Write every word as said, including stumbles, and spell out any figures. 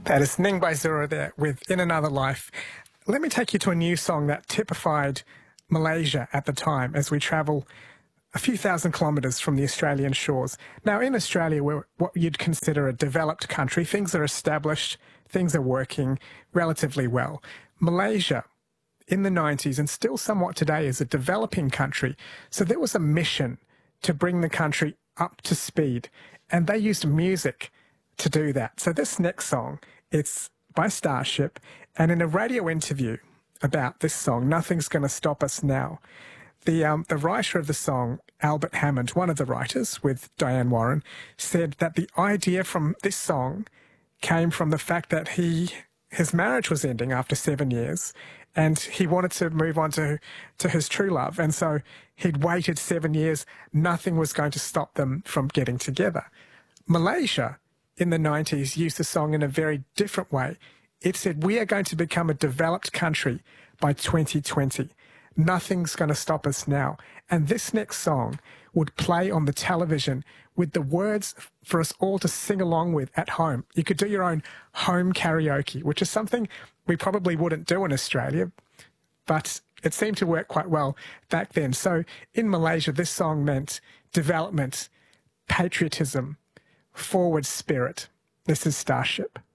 That is Ning by Zura there with In Another Life. Let me take you to a new song that typified Malaysia at the time as we travel a few thousand kilometres from the Australian shores. Now, in Australia, we're what you'd consider a developed country. Things are established, things are working relatively well. Malaysia, in the nineties, and still somewhat today, is a developing country. So there was a mission to bring the country up to speed, and they used music to do that. So this next song, it's by Starship, and in a radio interview about this song, Nothing's Gonna Stop Us Now, the um, the writer of the song, Albert Hammond, one of the writers with Diane Warren, said that the idea from this song came from the fact that he his marriage was ending after seven years, and he wanted to move on to, to his true love. And so he'd waited seven years. Nothing was going to stop them from getting together. Malaysia in the nineties used the song in a very different way. It said, we are going to become a developed country by twenty twenty. Nothing's going to stop us now. And this next song would play on the television with the words for us all to sing along with at home. You could do your own home karaoke, which is something we probably wouldn't do in Australia, but it seemed to work quite well back then. So in Malaysia, this song meant development, patriotism, forward spirit. This is Starship.